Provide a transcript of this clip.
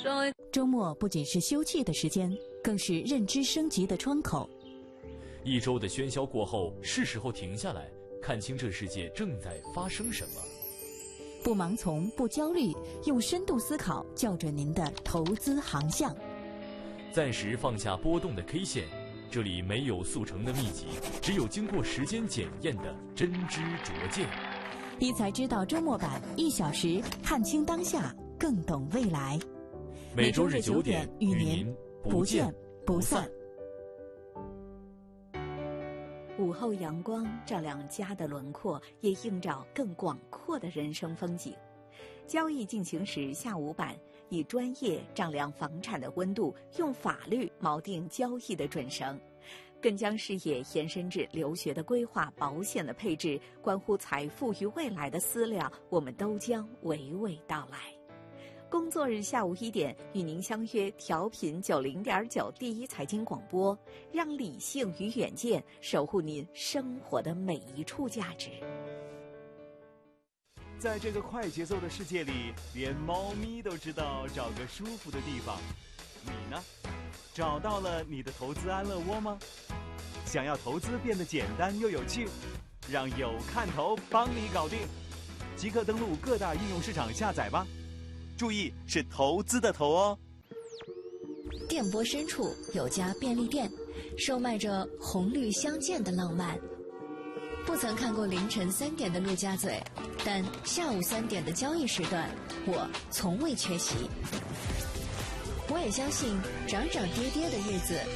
周末不仅是休憩的时间，更是认知升级的窗口。 一周的喧嚣过后，是时候停下来，看清这世界正在发生什么。 不盲从，不焦虑，用深度思考校准您的投资航向。 暂时放下波动的 K 线，这里没有速成的秘籍，只有经过时间检验的真知灼见。 一财知道周末版，1小时看清当下，更懂未来。 每周日9点与您不见不散。 午后阳光照亮家的轮廓，也映照更广阔的人生风景。交易进行时下午版，以专业丈量房产的温度，用法律锚定交易的准绳，更将视野延伸至留学的规划、保险的配置，关乎财富与未来的思量，我们都将娓娓道来。工作日下午1点，与您相约调频90.9第一财经广播，让理性与远见守护您生活的每一处价值。 在这个快节奏的世界里，连猫咪都知道找个舒服的地方。你呢？找到了你的投资安乐窝吗？想要投资变得简单又有趣，让有看头帮你搞定。即刻登录各大应用市场下载吧。注意，是投资的投哦。 电波深处有家便利店，售卖着红绿相间的浪漫。不曾看过凌晨3点的陆家嘴，但下午3点的交易时段，我从未缺席。我也相信涨涨跌跌的日子